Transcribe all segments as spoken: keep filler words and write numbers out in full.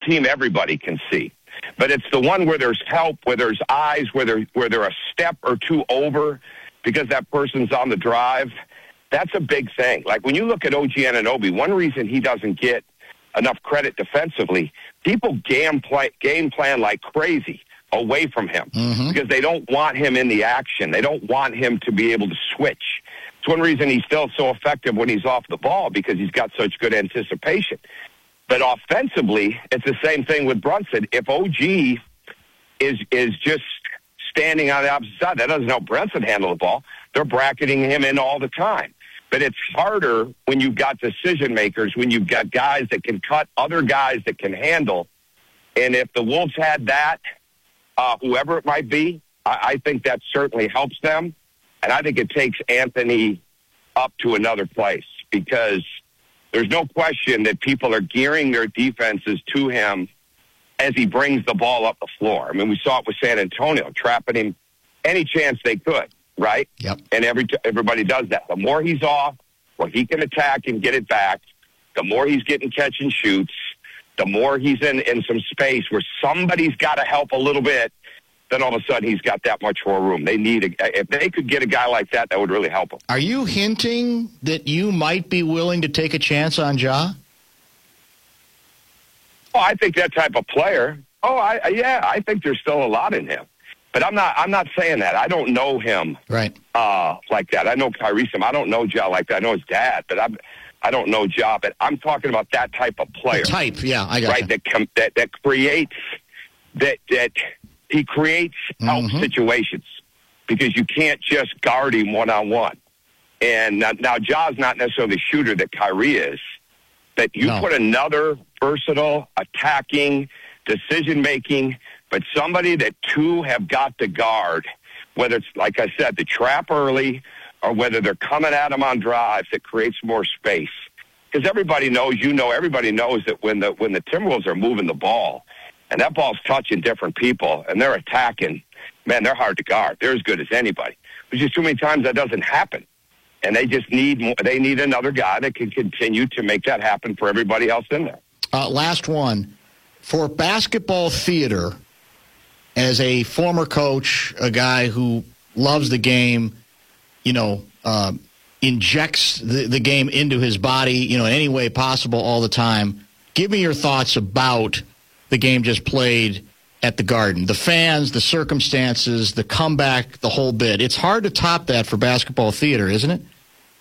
team everybody can see. But it's the one where there's help, where there's eyes, where they're, where they're a step or two over because that person's on the drive. That's a big thing. Like when you look at O G Anunoby, one reason he doesn't get enough credit defensively, people game, play, game plan like crazy away from him mm-hmm. because they don't want him in the action. They don't want him to be able to switch. It's one reason he's still so effective when he's off the ball because he's got such good anticipation. But offensively, it's the same thing with Brunson. If O G is is just standing on the opposite side, that doesn't help Brunson handle the ball. They're bracketing him in all the time. But it's harder when you've got decision makers, when you've got guys that can cut, other guys that can handle. And if the Wolves had that, uh, whoever it might be, I, I think that certainly helps them. And I think it takes Anthony up to another place because there's no question that people are gearing their defenses to him as he brings the ball up the floor. I mean, we saw it with San Antonio, trapping him any chance they could. Right? Yep. And every everybody does that. The more he's off, where he can attack and get it back, the more he's getting catch and shoots, the more he's in, in some space where somebody's got to help a little bit, then all of a sudden he's got that much more room. They need a, if they could get a guy like that, that would really help him. Are you hinting that you might be willing to take a chance on Ja? Oh, I think that type of player. Oh, I yeah, I think there's still a lot in him. But I'm not. I'm not saying that. I don't know him right uh, like that. I know Kyrie some. I don't know Ja like that. I know his dad, but I, I don't know Ja. But I'm talking about that type of player. The type, yeah, I got right. you. That com- that that creates that that he creates help mm-hmm. situations because you can't just guard him one on one. And now, now Ja's not necessarily the shooter that Kyrie is. But you no. put another versatile, attacking, decision making. But somebody that two have got to guard, whether it's, like I said, the trap early or whether they're coming at them on drives, that creates more space. Because everybody knows, you know, everybody knows that when the when the Timberwolves are moving the ball and that ball's touching different people and they're attacking, man, they're hard to guard. They're as good as anybody. There's just too many times that doesn't happen. And they just need more, they need another guy that can continue to make that happen for everybody else in there. Uh, last one. For basketball theater, as a former coach, a guy who loves the game, you know, uh, injects the, the game into his body, you know, in any way possible all the time, give me your thoughts about the game just played at the Garden. The fans, the circumstances, the comeback, the whole bit. It's hard to top that for basketball theater, isn't it?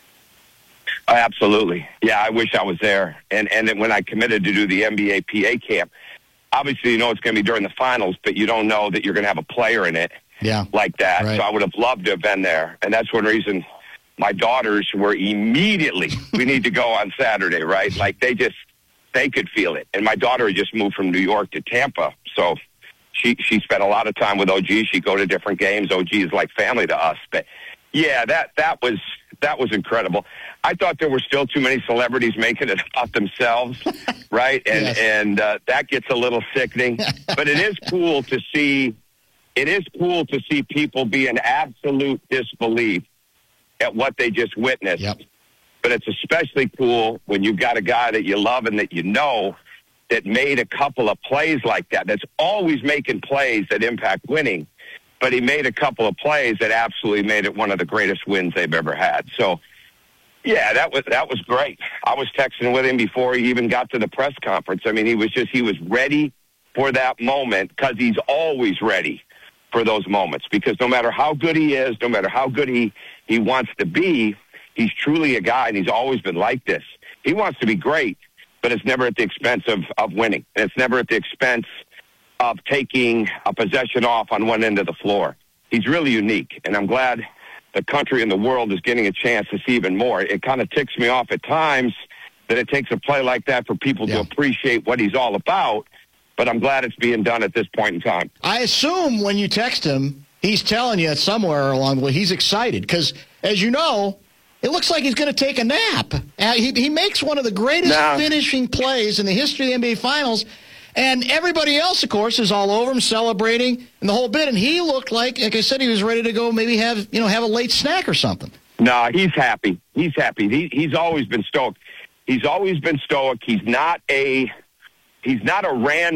Oh, absolutely. Yeah, I wish I was there. And and then when I committed to do the N B A P A camp, obviously, you know it's going to be during the finals, but you don't know that you're going to have a player in it yeah, like that. Right. So I would have loved to have been there. And that's one reason my daughters were immediately, we need to go on Saturday, right? Like they just, they could feel it. And my daughter had just moved from New York to Tampa. So she, she spent a lot of time with O G. She'd go to different games. O G is like family to us. But yeah, that, that was, that was incredible. I thought there were still too many celebrities making it about themselves, right? And yes. and uh, that gets a little sickening. But it is cool to see. It is cool to see people be in absolute disbelief at what they just witnessed. Yep. But it's especially cool when you've got a guy that you love and that you know that made a couple of plays like that. That's always making plays that impact winning. But he made a couple of plays that absolutely made it one of the greatest wins they've ever had. So, yeah, that was that was great. I was texting with him before he even got to the press conference. I mean, he was just he was ready for that moment because he's always ready for those moments. Because no matter how good he is, no matter how good he, he wants to be, he's truly a guy, and he's always been like this. He wants to be great, but it's never at the expense of, of winning. And it's never at the expense of taking a possession off on one end of the floor. He's really unique, and I'm glad the country and the world is getting a chance to see even more. It kind of ticks me off at times that it takes a play like that for people yeah. to appreciate what he's all about, but I'm glad it's being done at this point in time. I assume when you text him, he's telling you somewhere along the way he's excited because, as you know, it looks like he's going to take a nap. Uh, he, he makes one of the greatest nah. finishing plays in the history of the N B A Finals, and everybody else, of course, is all over him, celebrating, and the whole bit. And he looked like, like I said, he was ready to go maybe have, you know, have a late snack or something. No, he's happy. He's happy. He, he's always been stoic. He's always been stoic. He's not a, he's not a random